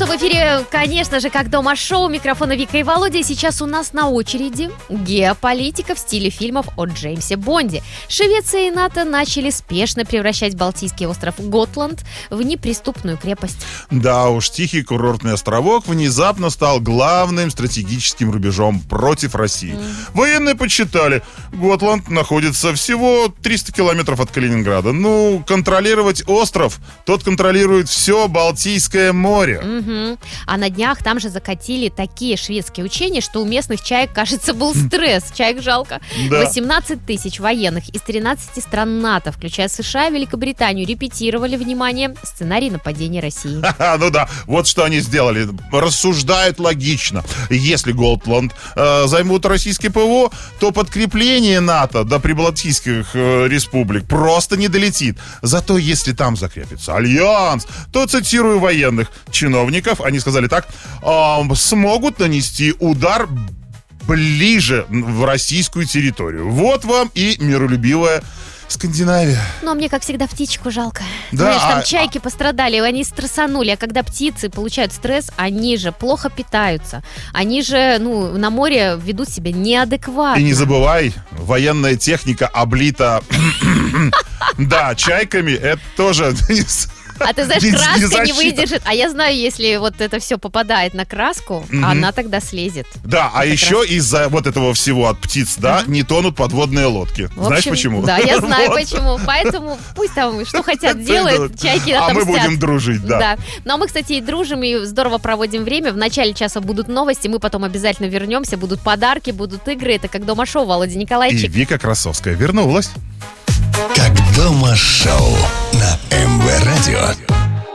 что, в эфире, конечно же, как дома шоу, микрофона Вика и Володя. И сейчас у нас на очереди геополитика в стиле фильмов о Джеймсе Бонде. Швеция и НАТО начали спешно превращать Балтийский остров Готланд в неприступную крепость. Да уж, тихий курортный островок внезапно стал главным стратегическим рубежом против России. Военные подсчитали, Готланд находится всего 300 километров от Калининграда. Ну, контролировать остров, тот контролирует все Балтийское море. А на днях там же закатили такие шведские учения, что у местных чаек, кажется, был стресс. Чаек жалко. Да. 18 тысяч военных из 13 стран НАТО, включая США и Великобританию, репетировали, внимание, сценарий нападения России. Ну да, вот что они сделали. Рассуждают логично. Если Готланд займут российские ПВО, то подкрепление НАТО до прибалтийских республик просто не долетит. Зато если там закрепится альянс, то, цитирую военных чиновников, они сказали так, смогут нанести удар ближе в российскую территорию. Вот вам и миролюбивая Скандинавия. Ну, а мне, как всегда, птичку жалко. Да, знаешь, там чайки пострадали, они стрессанули. А когда птицы получают стресс, они же плохо питаются. Они же, на море ведут себя неадекватно. И не забывай, военная техника облита да, чайками. Это тоже... А ты знаешь, краска не выдержит. А я знаю, если вот это все попадает на краску, она тогда слезет. Да, а еще из-за вот этого всего от птиц, да, не тонут подводные лодки. Знаешь почему? Да, я знаю почему. Поэтому пусть там что хотят делают, чайки отомстят. А мы будем дружить, да. Ну, а мы, кстати, и дружим, и здорово проводим время. В начале часа будут новости, мы потом обязательно вернемся. Будут подарки, будут игры. Это как дома шоу, Володя Николаевич. И Вика Красовская вернулась. Как дома шоу на МВ Радио.